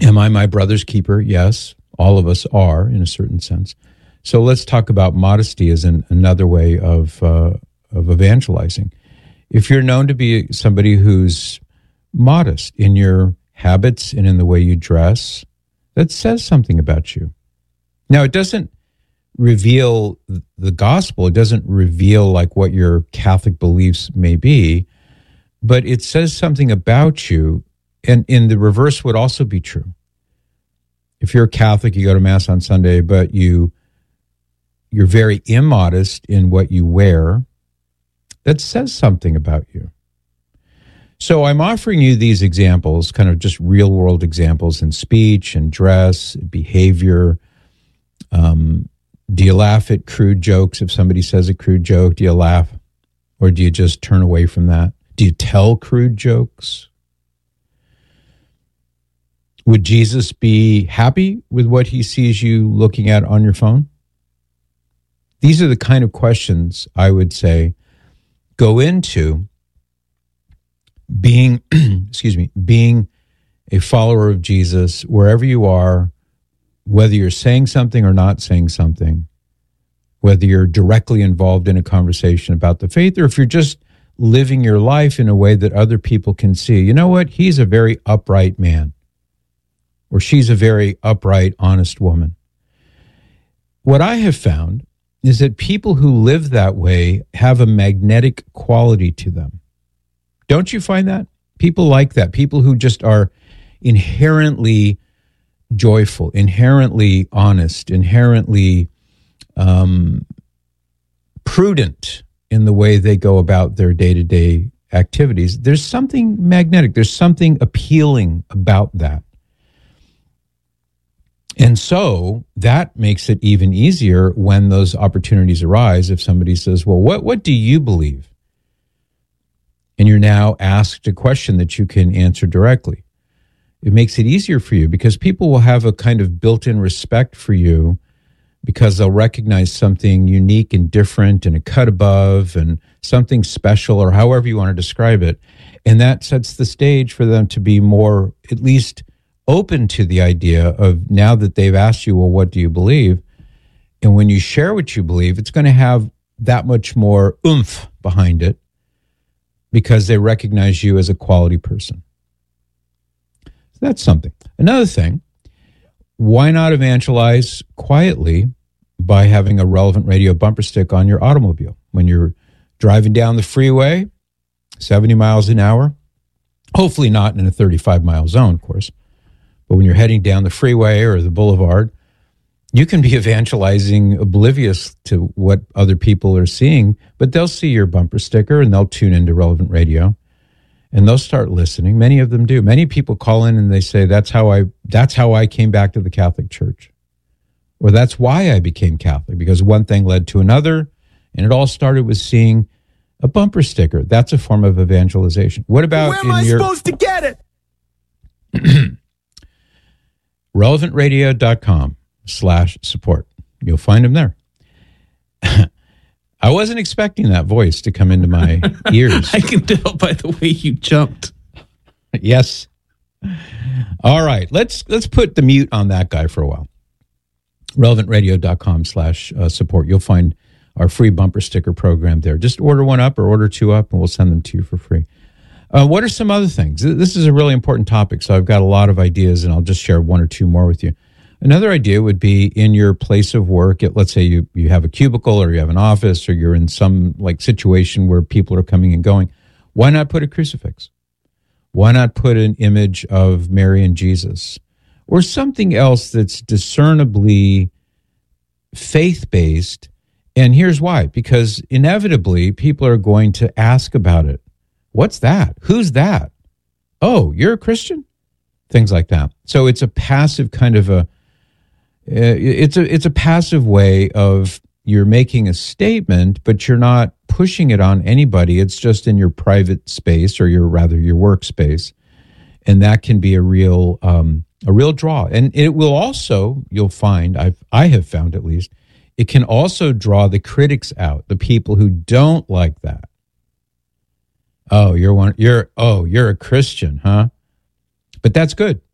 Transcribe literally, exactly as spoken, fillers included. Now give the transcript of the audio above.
Am I my brother's keeper? Yes, all of us are in a certain sense. So let's talk about modesty as an, another way of uh, of evangelizing. If you're known to be somebody who's modest in your habits and in the way you dress, that says something about you. Now, it doesn't reveal the gospel. It doesn't reveal like what your Catholic beliefs may be, but it says something about you. And in the reverse would also be true. If you're a Catholic, you go to Mass on Sunday, but you, you're very immodest in what you wear, that says something about you. So I'm offering you these examples, kind of just real-world examples in speech and dress, behavior. Um, do you laugh at crude jokes? If somebody says a crude joke, do you laugh? Or do you just turn away from that? Do you tell crude jokes? Would Jesus be happy with what he sees you looking at on your phone? These are the kind of questions I would say go into being, excuse me, being a follower of Jesus wherever you are, whether you're saying something or not saying something, whether you're directly involved in a conversation about the faith, or if you're just living your life in a way that other people can see, you know what, he's a very upright man, or she's a very upright, honest woman. What I have found is that people who live that way have a magnetic quality to them. Don't you find that? People like that. People who just are inherently joyful, inherently honest, inherently um, prudent in the way they go about their day-to-day activities. There's something magnetic. There's something appealing about that. And so that makes it even easier when those opportunities arise. If somebody says, well, what, what do you believe? And you're now asked a question that you can answer directly. It makes it easier for you because people will have a kind of built-in respect for you because they'll recognize something unique and different and a cut above and something special, or however you want to describe it. And that sets the stage for them to be more, at least, open to the idea of, now that they've asked you, well, what do you believe? And when you share what you believe, it's going to have that much more oomph behind it because they recognize you as a quality person. So that's something. Another thing, why not evangelize quietly by having a Relevant Radio bumper stick on your automobile? When you're driving down the freeway, seventy miles an hour, hopefully not in a thirty-five mile zone, of course, but when you're heading down the freeway or the boulevard, you can be evangelizing oblivious to what other people are seeing, but they'll see your bumper sticker and they'll tune into Relevant Radio and they'll start listening. Many of them do. Many people call in and they say, that's how I, that's how I came back to the Catholic Church. Or that's why I became Catholic, because one thing led to another, and it all started with seeing a bumper sticker. That's a form of evangelization. What about Where am in I your... supposed to get it? relevant radio dot com slash support. You'll find them there. I wasn't expecting that voice to come into my ears. I can tell by the way you jumped. Yes. All right. Let's let's put the mute on that guy for a while. relevant radio dot com slash support. You'll find our free bumper sticker program there. Just order one up or order two up and we'll send them to you for free. Uh, what are some other things? This is a really important topic, so I've got a lot of ideas, and I'll just share one or two more with you. Another idea would be in your place of work. At, let's say you, you have a cubicle or you have an office or you're in some like situation where people are coming and going. Why not put a crucifix? Why not put an image of Mary and Jesus or something else that's discernibly faith-based? And here's why. Because inevitably people are going to ask about it. What's that? Who's that? Oh, you're a Christian? Things like that. So it's a passive kind of a, it's a, it's a passive way of you're making a statement, but you're not pushing it on anybody. It's just in your private space or your, rather your workspace. And that can be a real, um, a real draw. And it will also, you'll find, I've, I have found at least, it can also draw the critics out, the people who don't like that. Oh, you're one, you're, oh, you're a Christian, huh? But that's good